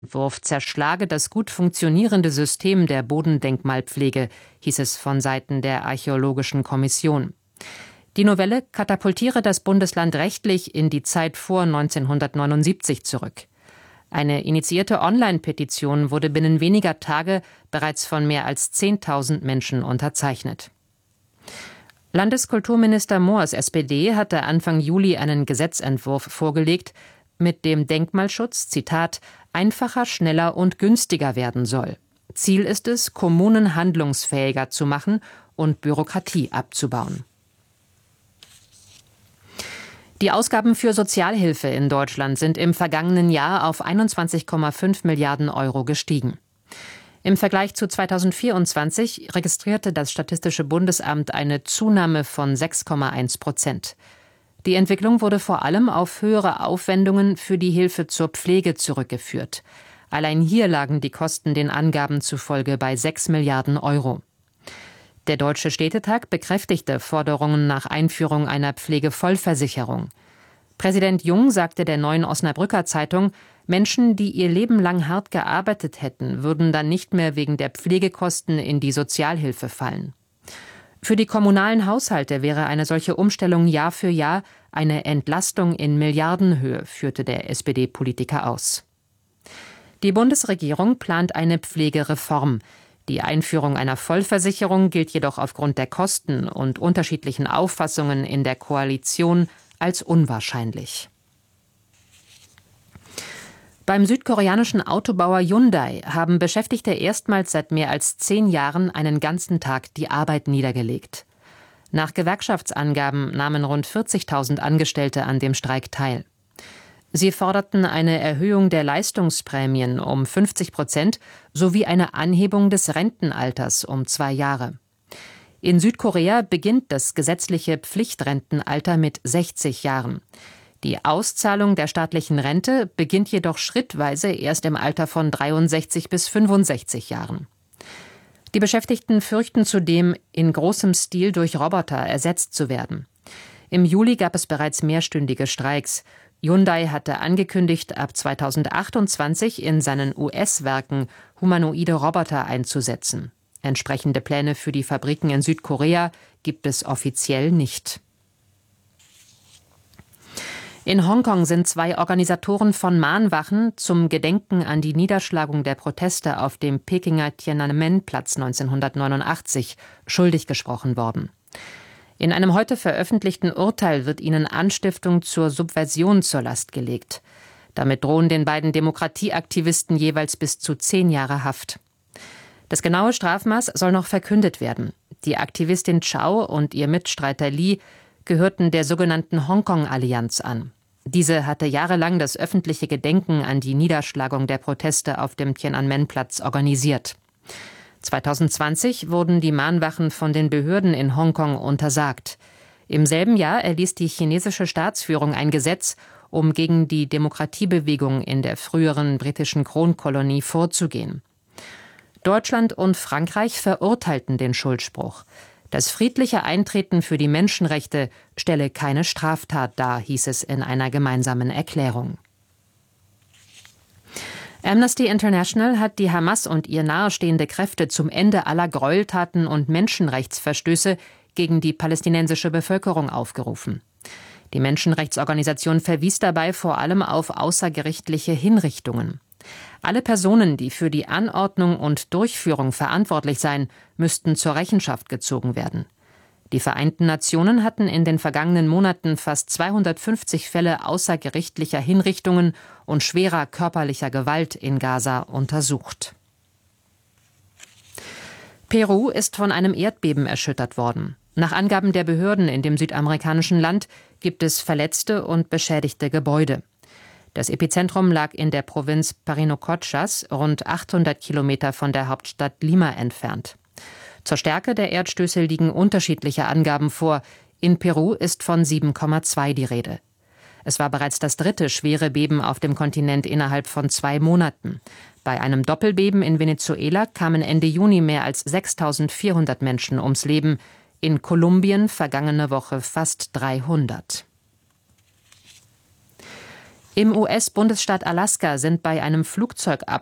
Entwurf zerschlage das gut funktionierende System der Bodendenkmalpflege, hieß es von Seiten der Archäologischen Kommission. Die Novelle katapultiere das Bundesland rechtlich in die Zeit vor 1979 zurück. Eine initiierte Online-Petition wurde binnen weniger Tage bereits von mehr als 10.000 Menschen unterzeichnet. Landeskulturminister Moors SPD hatte Anfang Juli einen Gesetzentwurf vorgelegt, mit dem Denkmalschutz, Zitat, einfacher, schneller und günstiger werden soll. Ziel ist es, Kommunen handlungsfähiger zu machen und Bürokratie abzubauen. Die Ausgaben für Sozialhilfe in Deutschland sind im vergangenen Jahr auf 21,5 Milliarden Euro gestiegen. Im Vergleich zu 2024 registrierte das Statistische Bundesamt eine Zunahme von 6,1%. Die Entwicklung wurde vor allem auf höhere Aufwendungen für die Hilfe zur Pflege zurückgeführt. Allein hier lagen die Kosten den Angaben zufolge bei 6 Milliarden Euro. Der Deutsche Städtetag bekräftigte Forderungen nach Einführung einer Pflegevollversicherung. Präsident Jung sagte der Neuen Osnabrücker Zeitung, Menschen, die ihr Leben lang hart gearbeitet hätten, würden dann nicht mehr wegen der Pflegekosten in die Sozialhilfe fallen. Für die kommunalen Haushalte wäre eine solche Umstellung Jahr für Jahr eine Entlastung in Milliardenhöhe, führte der SPD-Politiker aus. Die Bundesregierung plant eine Pflegereform. Die Einführung einer Vollversicherung gilt jedoch aufgrund der Kosten und unterschiedlichen Auffassungen in der Koalition als unwahrscheinlich. Beim südkoreanischen Autobauer Hyundai haben Beschäftigte erstmals seit mehr als 10 Jahren einen ganzen Tag die Arbeit niedergelegt. Nach Gewerkschaftsangaben nahmen rund 40.000 Angestellte an dem Streik teil. Sie forderten eine Erhöhung der Leistungsprämien um 50% sowie eine Anhebung des Rentenalters um 2 Jahre. In Südkorea beginnt das gesetzliche Pflichtrentenalter mit 60 Jahren. Die Auszahlung der staatlichen Rente beginnt jedoch schrittweise erst im Alter von 63 bis 65 Jahren. Die Beschäftigten fürchten zudem, in großem Stil durch Roboter ersetzt zu werden. Im Juli gab es bereits mehrstündige Streiks. Hyundai hatte angekündigt, ab 2028 in seinen US-Werken humanoide Roboter einzusetzen. Entsprechende Pläne für die Fabriken in Südkorea gibt es offiziell nicht. In Hongkong sind 2 Organisatoren von Mahnwachen zum Gedenken an die Niederschlagung der Proteste auf dem Pekinger Tiananmen-Platz 1989 schuldig gesprochen worden. In einem heute veröffentlichten Urteil wird ihnen Anstiftung zur Subversion zur Last gelegt. Damit drohen den beiden Demokratieaktivisten jeweils bis zu 10 Jahre Haft. Das genaue Strafmaß soll noch verkündet werden. Die Aktivistin Chow und ihr Mitstreiter Li gehörten der sogenannten Hongkong-Allianz an. Diese hatte jahrelang das öffentliche Gedenken an die Niederschlagung der Proteste auf dem Tiananmen-Platz organisiert. 2020 wurden die Mahnwachen von den Behörden in Hongkong untersagt. Im selben Jahr erließ die chinesische Staatsführung ein Gesetz, um gegen die Demokratiebewegung in der früheren britischen Kronkolonie vorzugehen. Deutschland und Frankreich verurteilten den Schuldspruch. Das friedliche Eintreten für die Menschenrechte stelle keine Straftat dar, hieß es in einer gemeinsamen Erklärung. Amnesty International hat die Hamas und ihr nahestehende Kräfte zum Ende aller Gräueltaten und Menschenrechtsverstöße gegen die palästinensische Bevölkerung aufgerufen. Die Menschenrechtsorganisation verwies dabei vor allem auf außergerichtliche Hinrichtungen. Alle Personen, die für die Anordnung und Durchführung verantwortlich seien, müssten zur Rechenschaft gezogen werden. Die Vereinten Nationen hatten in den vergangenen Monaten fast 250 Fälle außergerichtlicher Hinrichtungen und schwerer körperlicher Gewalt in Gaza untersucht. Peru ist von einem Erdbeben erschüttert worden. Nach Angaben der Behörden in dem südamerikanischen Land gibt es verletzte und beschädigte Gebäude. Das Epizentrum lag in der Provinz Parinacochas, rund 800 Kilometer von der Hauptstadt Lima entfernt. Zur Stärke der Erdstöße liegen unterschiedliche Angaben vor. In Peru ist von 7,2 die Rede. Es war bereits das 3. schwere Beben auf dem Kontinent innerhalb von 2 Monaten. Bei einem Doppelbeben in Venezuela kamen Ende Juni mehr als 6.400 Menschen ums Leben. In Kolumbien vergangene Woche fast 300. Im US-Bundesstaat Alaska sind bei einem Flugzeugabsturz